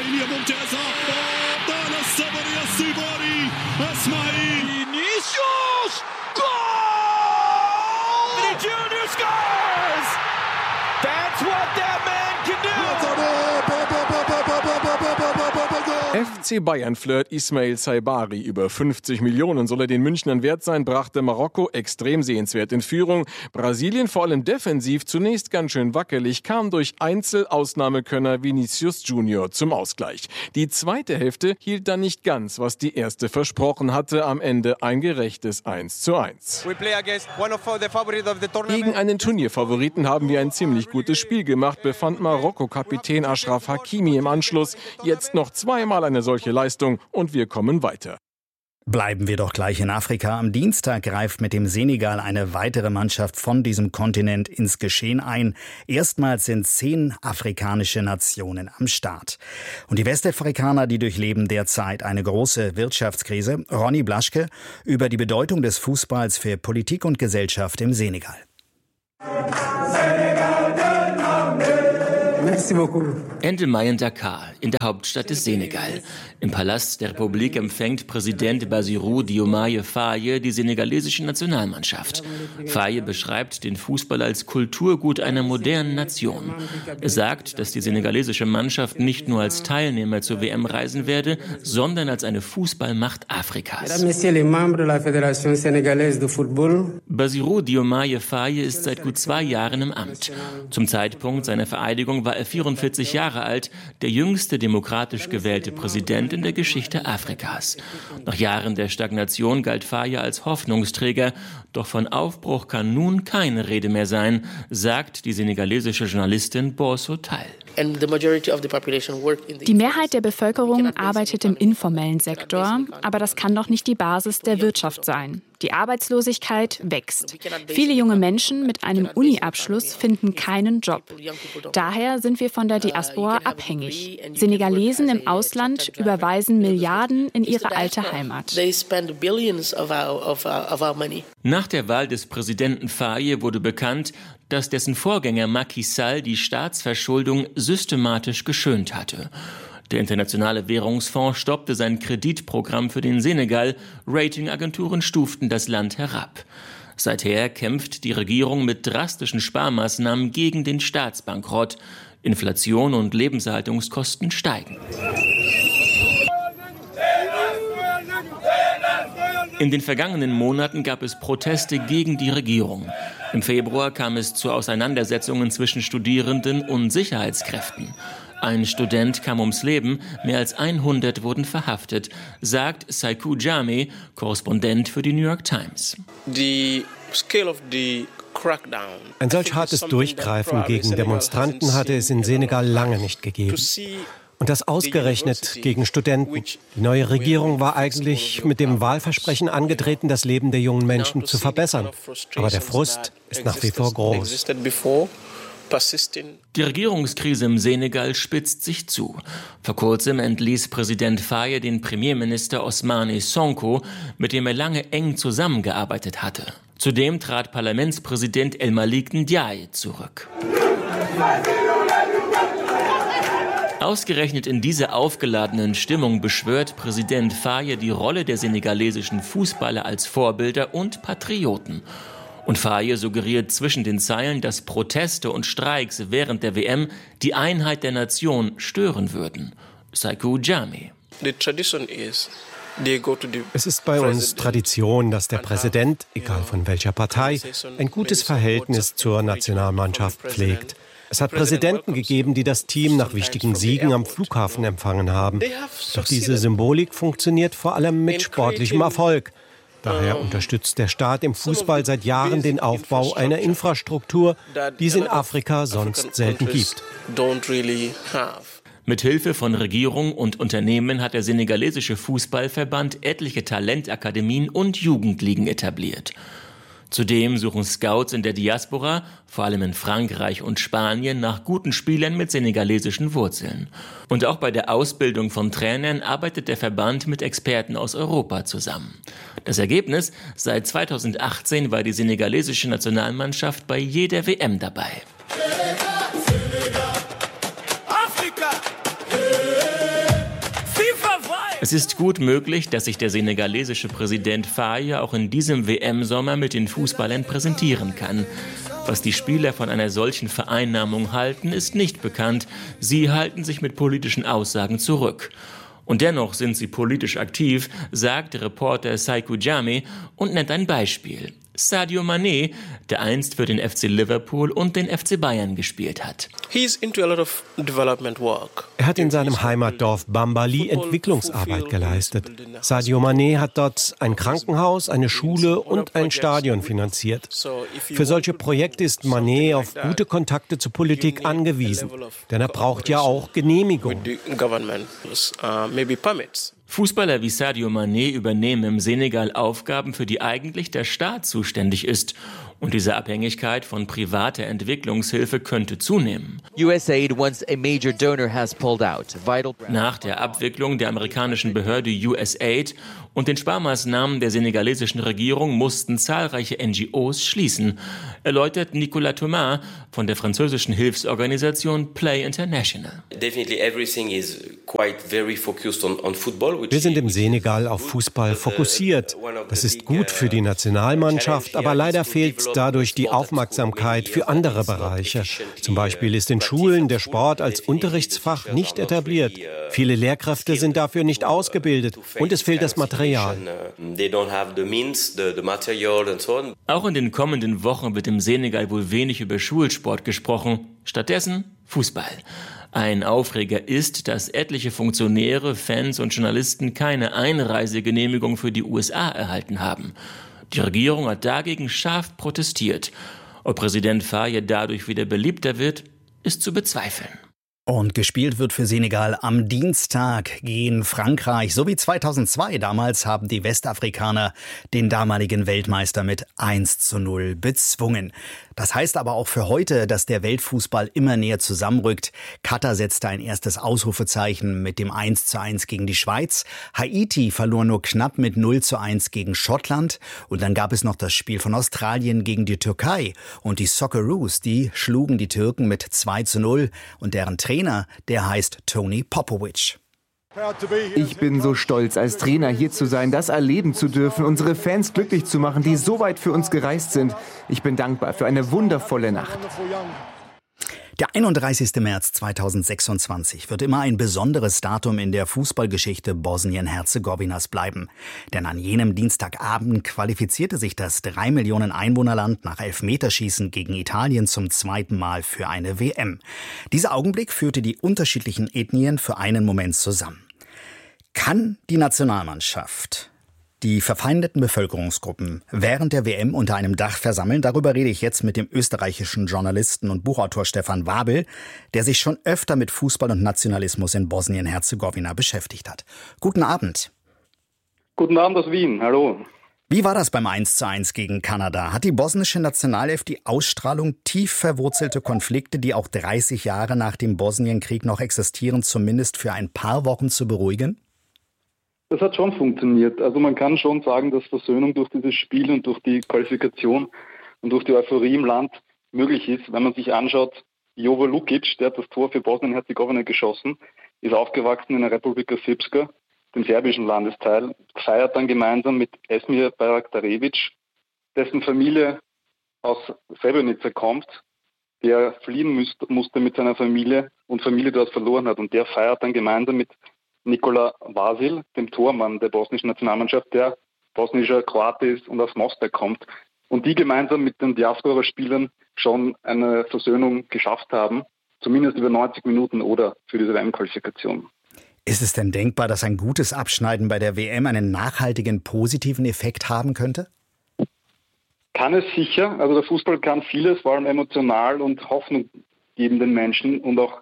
Speaker 19: F C Bayern-Flirt Ismail Saibari, über fünfzig Millionen soll er den Münchnern wert sein, brachte Marokko extrem sehenswert in Führung. Brasilien, vor allem defensiv, zunächst ganz schön wackelig, kam durch Einzel-Ausnahmekönner Vinicius Junior zum Ausgleich. Die zweite Hälfte hielt dann nicht ganz, was die erste versprochen hatte, am Ende ein gerechtes eins zu eins. Gegen einen Turnierfavoriten haben wir ein ziemlich gutes Spiel gemacht, befand Marokko-Kapitän Achraf Hakimi im Anschluss. Jetzt noch zweimal eine solche Leistung und wir kommen weiter.
Speaker 17: Bleiben wir doch gleich in Afrika. Am Dienstag greift mit dem Senegal eine weitere Mannschaft von diesem Kontinent ins Geschehen ein. Erstmals sind zehn afrikanische Nationen am Start. Und die Westafrikaner, die durchleben derzeit eine große Wirtschaftskrise. Ronny Blaschke über die Bedeutung des Fußballs für Politik und Gesellschaft im Senegal.
Speaker 20: Ende Mai in Dakar, in der Hauptstadt des Senegal. Im Palast der Republik empfängt Präsident Bassirou Diomaye Faye die senegalesische Nationalmannschaft. Faye beschreibt den Fußball als Kulturgut einer modernen Nation. Er sagt, dass die senegalesische Mannschaft nicht nur als Teilnehmer zur W M reisen werde, sondern als eine Fußballmacht Afrikas. Bassirou Diomaye Faye ist seit gut zwei Jahren im Amt. Zum Zeitpunkt seiner Vereidigung war er vierundvierzig Jahre alt, der jüngste demokratisch gewählte Präsident in der Geschichte Afrikas. Nach Jahren der Stagnation galt Faye als Hoffnungsträger, doch von Aufbruch kann nun keine Rede mehr sein, sagt die senegalesische Journalistin Borso Tal.
Speaker 21: Die Mehrheit der Bevölkerung arbeitet im informellen Sektor, aber das kann doch nicht die Basis der Wirtschaft sein. Die Arbeitslosigkeit wächst. Viele junge Menschen mit einem Uni-Abschluss finden keinen Job. Daher sind wir von der Diaspora abhängig. Senegalesen im Ausland überweisen Milliarden in ihre alte Heimat.
Speaker 20: Nach der Wahl des Präsidenten Faye wurde bekannt, dass dessen Vorgänger Macky Sall die Staatsverschuldung systematisch geschönt hatte. Der Internationale Währungsfonds stoppte sein Kreditprogramm für den Senegal. Ratingagenturen stuften das Land herab. Seither kämpft die Regierung mit drastischen Sparmaßnahmen gegen den Staatsbankrott. Inflation und Lebenserhaltungskosten steigen. In den vergangenen Monaten gab es Proteste gegen die Regierung. Im Februar kam es zu Auseinandersetzungen zwischen Studierenden und Sicherheitskräften. Ein Student kam ums Leben, mehr als hundert wurden verhaftet, sagt Saikou Jame, Korrespondent für die New York Times.
Speaker 22: Ein solch hartes Durchgreifen gegen Demonstranten hatte es in Senegal lange nicht gegeben. Und das ausgerechnet gegen Studenten. Die neue Regierung war eigentlich mit dem Wahlversprechen angetreten, das Leben der jungen Menschen zu verbessern. Aber der Frust ist nach wie vor groß.
Speaker 20: Die Regierungskrise im Senegal spitzt sich zu. Vor kurzem entließ Präsident Faye den Premierminister Ousmane Sonko, mit dem er lange eng zusammengearbeitet hatte. Zudem trat Parlamentspräsident El Malik Ndiaye zurück. Ausgerechnet in dieser aufgeladenen Stimmung beschwört Präsident Faye die Rolle der senegalesischen Fußballer als Vorbilder und Patrioten. Und Faye suggeriert zwischen den Zeilen, dass Proteste und Streiks während der W M die Einheit der Nation stören würden. Saikou Jame.
Speaker 22: Es ist bei uns Tradition, dass der Präsident, egal von welcher Partei, ein gutes Verhältnis zur Nationalmannschaft pflegt. Es hat Präsidenten gegeben, die das Team nach wichtigen Siegen am Flughafen empfangen haben. Doch diese Symbolik funktioniert vor allem mit sportlichem Erfolg. Daher unterstützt der Staat im Fußball seit Jahren den Aufbau einer Infrastruktur, die es in Afrika sonst selten gibt.
Speaker 20: Mit Hilfe von Regierung und Unternehmen hat der senegalesische Fußballverband etliche Talentakademien und Jugendligen etabliert. Zudem suchen Scouts in der Diaspora, vor allem in Frankreich und Spanien, nach guten Spielern mit senegalesischen Wurzeln. Und auch bei der Ausbildung von Trainern arbeitet der Verband mit Experten aus Europa zusammen. Das Ergebnis: Seit zweitausendachtzehn war die senegalesische Nationalmannschaft bei jeder W M dabei. Es ist gut möglich, dass sich der senegalesische Präsident Faye auch in diesem W M-Sommer mit den Fußballern präsentieren kann. Was die Spieler von einer solchen Vereinnahmung halten, ist nicht bekannt. Sie halten sich mit politischen Aussagen zurück. Und dennoch sind sie politisch aktiv, sagt Reporter Saikou Jame und nennt ein Beispiel. Sadio Mané, der einst für den F C Liverpool und den F C Bayern gespielt hat.
Speaker 22: Er hat in seinem Heimatdorf Bambali Entwicklungsarbeit geleistet. Sadio Mané hat dort ein Krankenhaus, eine Schule und ein Stadion finanziert. Für solche Projekte ist Mané auf gute Kontakte zur Politik angewiesen, denn er braucht ja auch Genehmigung.
Speaker 20: Fußballer wie Sadio Mané übernehmen im Senegal Aufgaben, für die eigentlich der Staat zuständig ist. Und diese Abhängigkeit von privater Entwicklungshilfe könnte zunehmen. Nach der Abwicklung der amerikanischen Behörde U S A I D und den Sparmaßnahmen der senegalesischen Regierung mussten zahlreiche N G Os schließen, erläutert Nicolas Thomas von der französischen Hilfsorganisation Play International.
Speaker 22: Wir sind im Senegal auf Fußball fokussiert. Das ist gut für die Nationalmannschaft, aber leider fehlt dadurch die Aufmerksamkeit für andere Bereiche. Zum Beispiel ist in Schulen der Sport als Unterrichtsfach nicht etabliert. Viele Lehrkräfte sind dafür nicht ausgebildet und es fehlt das Material.
Speaker 20: Auch in den kommenden Wochen wird im Senegal wohl wenig über Schulsport gesprochen. Stattdessen Fußball. Ein Aufreger ist, dass etliche Funktionäre, Fans und Journalisten keine Einreisegenehmigung für die U S A erhalten haben. Die Regierung hat dagegen scharf protestiert. Ob Präsident Faye dadurch wieder beliebter wird, ist zu bezweifeln.
Speaker 17: Und gespielt wird für Senegal am Dienstag gegen Frankreich. So wie zweitausendzwei. Damals haben die Westafrikaner den damaligen Weltmeister mit eins zu null bezwungen. Das heißt aber auch für heute, dass der Weltfußball immer näher zusammenrückt. Katar setzte ein erstes Ausrufezeichen mit dem eins zu eins gegen die Schweiz. Haiti verlor nur knapp mit null zu eins gegen Schottland. Und dann gab es noch das Spiel von Australien gegen die Türkei. Und die Socceroos, die schlugen die Türken mit zwei zu null. Und deren Trainer, der heißt Tony Popovic.
Speaker 2: Ich bin so stolz, als Trainer hier zu sein, das erleben zu dürfen, unsere Fans glücklich zu machen, die so weit für uns gereist sind. Ich bin dankbar für eine wundervolle Nacht.
Speaker 17: Der einunddreißigste März zweitausendsechsundzwanzig wird immer ein besonderes Datum in der Fußballgeschichte Bosnien-Herzegowinas bleiben. Denn an jenem Dienstagabend qualifizierte sich das drei Millionen Einwohnerland nach Elfmeterschießen gegen Italien zum zweiten Mal für eine W M. Dieser Augenblick führte die unterschiedlichen Ethnien für einen Moment zusammen. Kann die Nationalmannschaft die verfeindeten Bevölkerungsgruppen während der W M unter einem Dach versammeln? Darüber rede ich jetzt mit dem österreichischen Journalisten und Buchautor Stefan Wabel, der sich schon öfter mit Fußball und Nationalismus in Bosnien-Herzegowina beschäftigt hat. Guten Abend.
Speaker 4: Guten Abend aus Wien, hallo.
Speaker 17: Wie war das beim eins zu eins gegen Kanada? Hat die bosnische Nationalelf die Ausstrahlung, tief verwurzelte Konflikte, die auch dreißig Jahre nach dem Bosnienkrieg noch existieren, zumindest für ein paar Wochen zu beruhigen?
Speaker 4: Das hat schon funktioniert. Also man kann schon sagen, dass Versöhnung durch dieses Spiel und durch die Qualifikation und durch die Euphorie im Land möglich ist. Wenn man sich anschaut, Jovo Lukic, der hat das Tor für Bosnien-Herzegowina geschossen, ist aufgewachsen in der Republika Srpska, dem serbischen Landesteil, feiert dann gemeinsam mit Esmir Bayraktarevic, dessen Familie aus Srebrenica kommt, der fliehen musste mit seiner Familie und Familie dort verloren hat. Und der feiert dann gemeinsam mit Nikola Vasil, dem Tormann der bosnischen Nationalmannschaft, der bosnischer Kroate ist und aus Mostar kommt. Und die gemeinsam mit den Diaspora-Spielern schon eine Versöhnung geschafft haben, zumindest über neunzig Minuten oder für diese W M-Qualifikation.
Speaker 17: Ist es denn denkbar, dass ein gutes Abschneiden bei der W M einen nachhaltigen positiven Effekt haben könnte?
Speaker 4: Kann es sicher. Also der Fußball kann vieles, vor allem emotional und Hoffnung geben den Menschen und auch,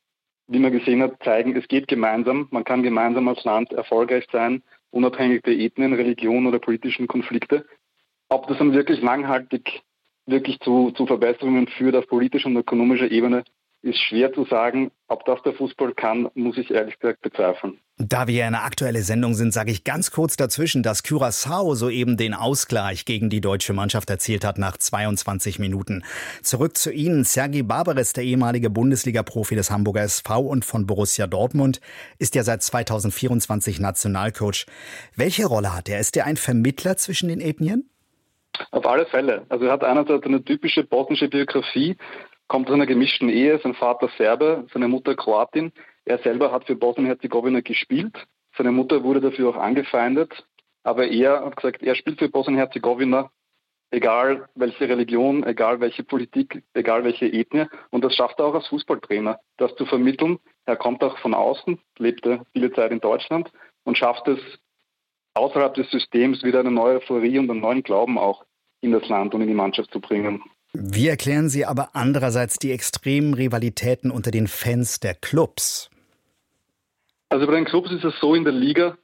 Speaker 4: wie man gesehen hat, zeigen, es geht gemeinsam. Man kann gemeinsam als Land erfolgreich sein, unabhängig der Ethnien, Religion oder politischen Konflikte. Ob das dann wirklich langhaltig wirklich zu, zu Verbesserungen führt auf politischer und ökonomischer Ebene, ist schwer zu sagen. Ob das der Fußball kann, muss ich ehrlich gesagt bezweifeln.
Speaker 17: Da wir eine aktuelle Sendung sind, sage ich ganz kurz dazwischen, dass Curaçao soeben den Ausgleich gegen die deutsche Mannschaft erzielt hat nach zweiundzwanzig Minuten. Zurück zu Ihnen. Sergi Barbares, der ehemalige Bundesliga-Profi des Hamburger S V und von Borussia Dortmund, ist ja seit zweitausendvierundzwanzig Nationalcoach. Welche Rolle hat er? Ist er ein Vermittler zwischen den Ethnien?
Speaker 4: Auf alle Fälle. Also er hat einerseits eine typische bosnische Biografie, kommt aus einer gemischten Ehe, sein Vater Serbe, seine Mutter Kroatin. Er selber hat für Bosnien-Herzegowina gespielt. Seine Mutter wurde dafür auch angefeindet. Aber er hat gesagt, er spielt für Bosnien-Herzegowina, egal welche Religion, egal welche Politik, egal welche Ethnie. Und das schafft er auch als Fußballtrainer, das zu vermitteln. Er kommt auch von außen, lebte viele Zeit in Deutschland und schafft es, außerhalb des Systems wieder eine neue Euphorie und einen neuen Glauben auch in das Land und in die Mannschaft zu bringen.
Speaker 17: Wie erklären Sie aber andererseits die extremen Rivalitäten unter den Fans der Clubs?
Speaker 4: Also bei den Clubs ist es so in der Liga,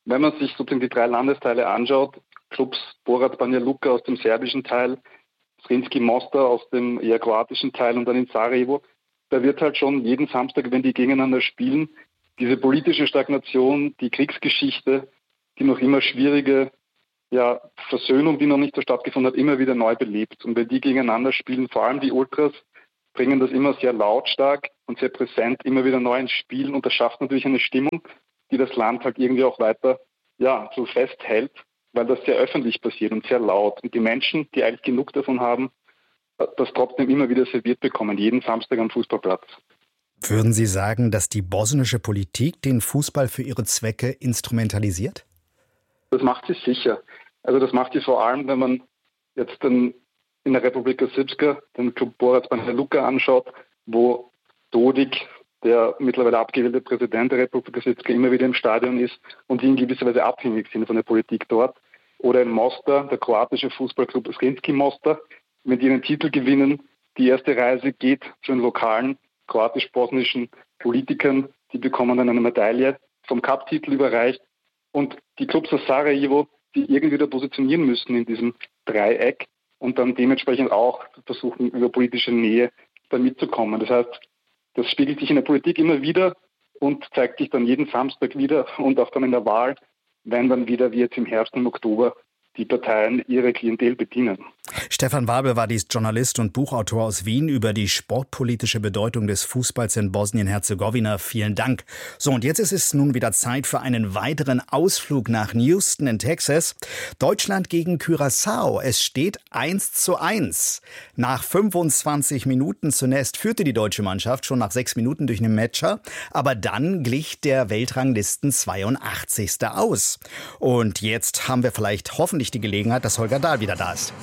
Speaker 4: wenn man sich sozusagen die drei Landesteile anschaut, Clubs Borac Banja Luka aus dem serbischen Teil, Sremski Mostar aus dem eher kroatischen Teil und dann in Sarajevo, da wird halt schon jeden Samstag, wenn die gegeneinander spielen, diese politische Stagnation, die Kriegsgeschichte, die noch immer schwierige ja, Versöhnung, die noch nicht so stattgefunden hat, immer wieder neu belebt. Und wenn die gegeneinander spielen, vor allem die Ultras, bringen das immer sehr lautstark und sehr präsent immer wieder neu ins Spiel. Und das schafft natürlich eine Stimmung, die das Land halt irgendwie auch weiter ja, so festhält, weil das sehr öffentlich passiert und sehr laut. Und die Menschen, die eigentlich genug davon haben, das trotzdem immer wieder serviert bekommen, jeden Samstag am Fußballplatz.
Speaker 17: Würden Sie sagen, dass die bosnische Politik den Fußball für ihre Zwecke instrumentalisiert?
Speaker 4: Das macht sie sicher. Also das macht sie vor allem, wenn man jetzt dann in der Republika Srpska den Club Borac Banja Luka anschaut, wo Dodik, der mittlerweile abgewählte Präsident der Republika Srpska, immer wieder im Stadion ist und die in gewisser Weise abhängig sind von der Politik dort. Oder in Mostar, der kroatische Fußballclub Sremski Mostar, wenn die einen Titel gewinnen, die erste Reise geht zu den lokalen kroatisch-bosnischen Politikern, die bekommen dann eine Medaille vom Cup-Titel überreicht. Und die Clubs aus Sarajevo, die irgendwie da positionieren müssen in diesem Dreieck und dann dementsprechend auch versuchen, über politische Nähe da mitzukommen. Das heißt, das spiegelt sich in der Politik immer wieder und zeigt sich dann jeden Samstag wieder und auch dann in der Wahl, wenn dann wieder wie jetzt im Herbst und im Oktober die Parteien ihre Klientel bedienen.
Speaker 17: Stefan Wabel war dies Journalist und Buchautor aus Wien über die sportpolitische Bedeutung des Fußballs in Bosnien-Herzegowina. Vielen Dank. So, und jetzt ist es nun wieder Zeit für einen weiteren Ausflug nach Houston in Texas. Deutschland gegen Curaçao. Es steht eins zu eins. Nach fünfundzwanzig Minuten zunächst führte die deutsche Mannschaft schon nach sechs Minuten durch einen Matcher. Aber dann glich der Weltranglisten zweiundachtzigste aus. Und jetzt haben wir vielleicht hoffentlich die Gelegenheit, dass Holger Dahl wieder da ist.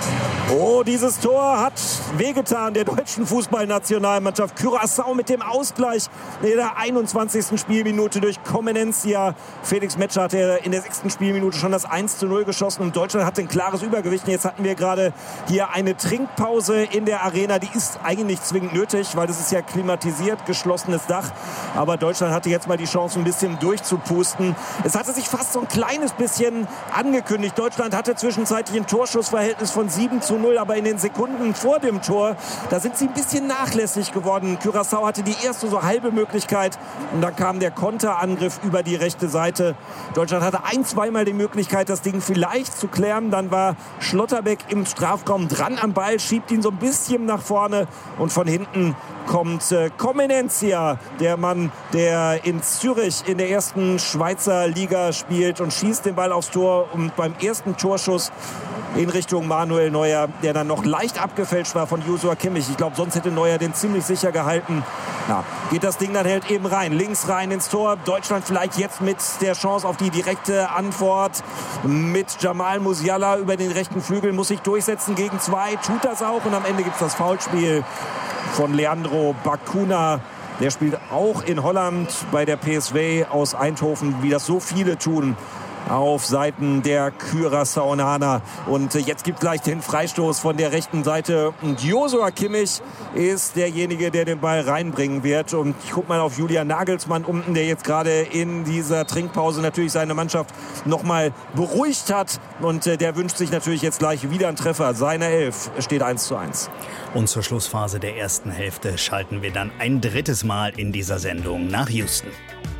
Speaker 18: Oh, dieses Tor hat wehgetan der deutschen Fußballnationalmannschaft. Curaçao mit dem Ausgleich in der einundzwanzigsten Spielminute durch Comenencia. Felix Metscher hatte in der sechsten Spielminute schon das eins zu null geschossen und Deutschland hatte ein klares Übergewicht. Jetzt hatten wir gerade hier eine Trinkpause in der Arena. Die ist eigentlich nicht zwingend nötig, weil das ist ja klimatisiert, geschlossenes Dach. Aber Deutschland hatte jetzt mal die Chance, ein bisschen durchzupusten. Es hatte sich fast so ein kleines bisschen angekündigt. Deutschland hatte zwischenzeitlich ein Torschussverhältnis von sieben zu null, aber in den Sekunden vor dem Tor, da sind sie ein bisschen nachlässig geworden. Curaçao hatte die erste so halbe Möglichkeit und dann kam der Konterangriff über die rechte Seite. Deutschland hatte ein-, zweimal die Möglichkeit, das Ding vielleicht zu klären. Dann war Schlotterbeck im Strafraum dran am Ball, schiebt ihn so ein bisschen nach vorne und von hinten kommt äh, Comenencia, der Mann, der in Zürich in der ersten Schweizer Liga spielt und schießt den Ball aufs Tor und beim ersten Torschuss in Richtung Manuel Neuer, der dann noch leicht abgefälscht war von Joshua Kimmich. Ich glaube, sonst hätte Neuer den ziemlich sicher gehalten. Ja, geht das Ding dann halt eben rein, links rein ins Tor. Deutschland vielleicht jetzt mit der Chance auf die direkte Antwort mit Jamal Musiala über den rechten Flügel, muss sich durchsetzen gegen zwei, tut das auch und am Ende gibt es das Foulspiel von Leandro Bacuna. Der spielt auch in Holland bei der P S V aus Eindhoven, wie das so viele tun, auf Seiten der Curaçaoaner. Und jetzt gibt es gleich den Freistoß von der rechten Seite. Und Joshua Kimmich ist derjenige, der den Ball reinbringen wird. Und ich gucke mal auf Julian Nagelsmann unten, der jetzt gerade in dieser Trinkpause natürlich seine Mannschaft nochmal beruhigt hat. Und der wünscht sich natürlich jetzt gleich wieder einen Treffer. Seine Elf steht eins zu eins.
Speaker 17: Und zur Schlussphase der ersten Hälfte schalten wir dann ein drittes Mal in dieser Sendung nach Houston.